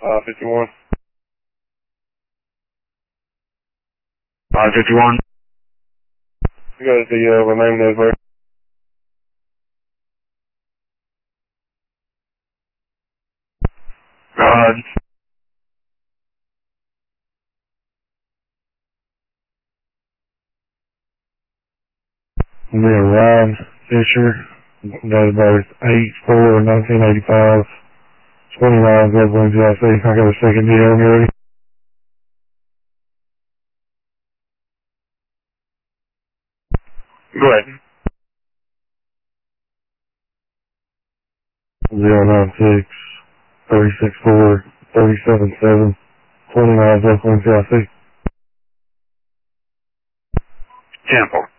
51. 51. You got the remaining of there. Ryan Fisher, date of birth 8/4/1985, 29 Zeppelin GIC. I got a second deal when you're ready. Go ahead. 096 364 377 29 Zeppelin GIC. Temple.